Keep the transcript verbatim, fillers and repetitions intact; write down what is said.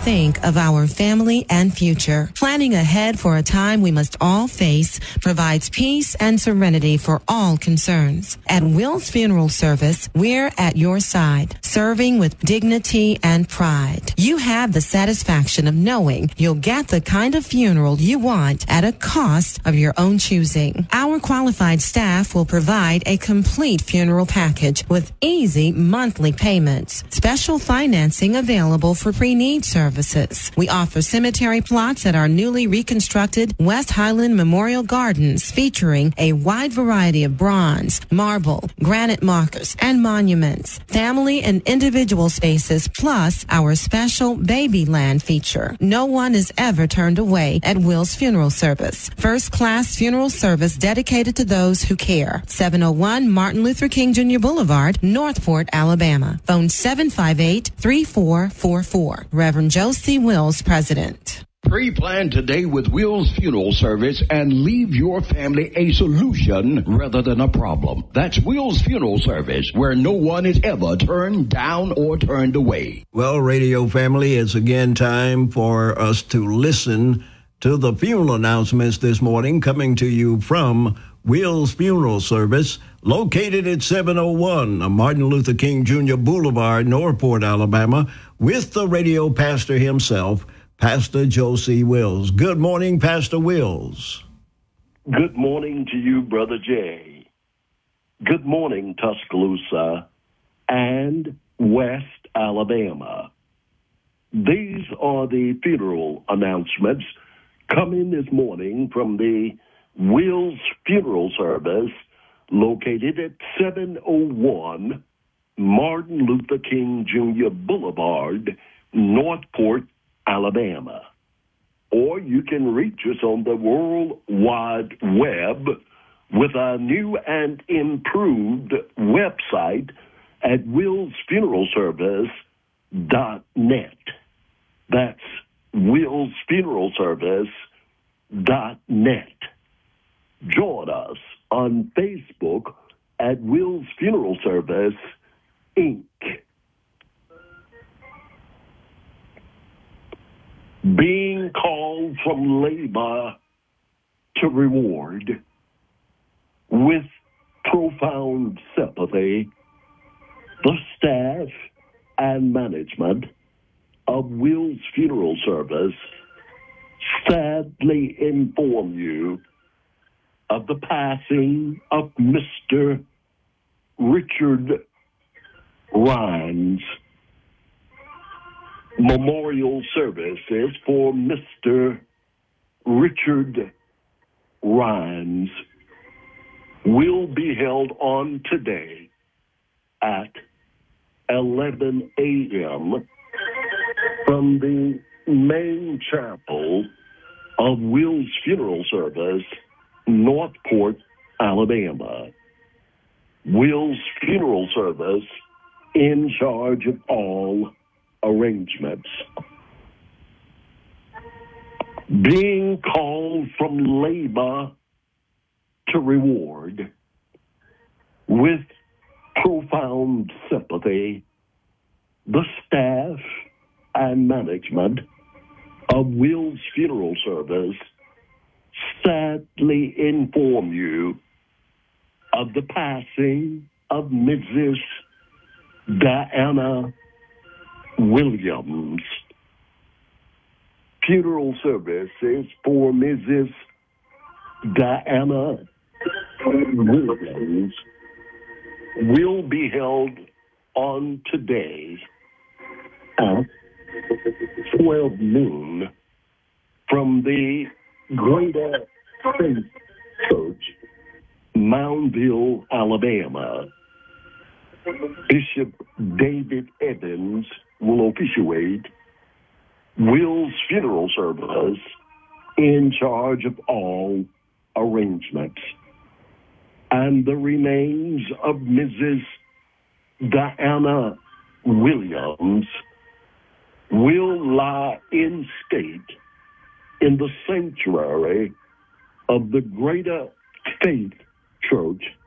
think of our family and future. Planning ahead for a time we must all face provides peace and serenity for all concerns. At Will's Funeral Service, we're at your side, serving with dignity and pride. You have the satisfaction of knowing you'll get the kind of funeral you want at a cost of your own choosing. Our qualified staff will provide a complete funeral package with easy monthly payments. Special financing available for pre-need services. We offer cemetery plots at our newly reconstructed West Highland Memorial Gardens, featuring a wide variety of bronze, marble, granite markers, and monuments. Family and individual spaces, plus our special baby land feature. No one is ever turned away at Will's Funeral Service. First-class funeral service dedicated to those who care. seven oh one Martin Luther King Junior Boulevard, Northport, Alabama. Phone seven five eight, three four four four. Reverend Josie Wills, President. Pre-plan today with Will's Funeral Service and leave your family a solution rather than a problem. That's Will's Funeral Service, where no one is ever turned down or turned away. Well, radio family, it's again time for us to listen to the funeral announcements this morning, coming to you from Will's Funeral Service, located at seven oh one Martin Luther King Junior Boulevard, Northport, Alabama, with the radio pastor himself, Pastor Josie Wills. Good morning, Pastor Wills. Good morning to you, Brother Jay. Good morning, Tuscaloosa and West Alabama. These are the funeral announcements coming this morning from the Will's Funeral Service, located at seven oh one Martin Luther King Junior Boulevard, Northport, Alabama. Or you can reach us on the World Wide Web with our new and improved website at wills funeral service dot net. That's wills funeral service dot net. Join us on Facebook at Will's Funeral Service, Incorporated. Being called from labor to reward with profound sympathy, the staff and management of Will's Funeral Service sadly inform you of the passing of Mister Richard Rhines. Memorial services for Mister Richard Rhines will be held on today at eleven a.m. from the main chapel of Will's Funeral Service, Northport, Alabama. Will's Funeral Service in charge of all arrangements. Being called from labor to reward with profound sympathy, the staff and management of Will's Funeral Service sadly inform you of the passing of Missus Diana Williams. Funeral services for Missus Diana Williams will be held on today at twelve noon from the Greater Faith Church, Moundville, Alabama. Bishop David Evans will officiate Will's Funeral Service in charge of all arrangements. And the remains of Missus Diana Williams will lie in state in the sanctuary of the Greater Faith Church,